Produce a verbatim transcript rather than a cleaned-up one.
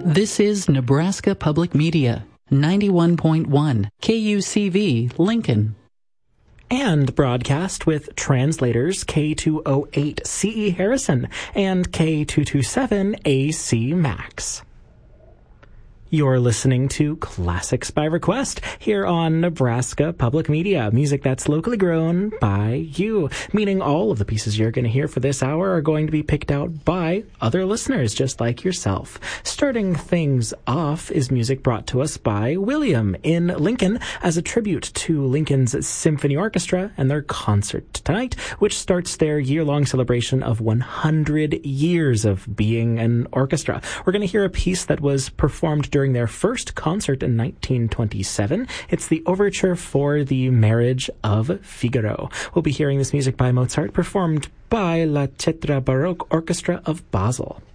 This is Nebraska Public Media, ninety-one point one K U C V, Lincoln. And broadcast with translators K two oh eight C E Harrison and K two twenty-seven A C Max. You're listening to Classics by Request here on Nebraska Public Media, music that's locally grown by you, meaning all of the pieces you're going to hear for this hour are going to be picked out by other listeners just like yourself. Starting things off is music brought to us by William in Lincoln as a tribute to Lincoln's Symphony Orchestra and their concert tonight, which starts their year-long celebration of one hundred years of being an orchestra. We're going to hear a piece that was performed during during their first concert in nineteen twenty-seven. It's the overture for the Marriage of Figaro. We'll be hearing this music by Mozart performed by La Cetra Baroque Orchestra of Basel.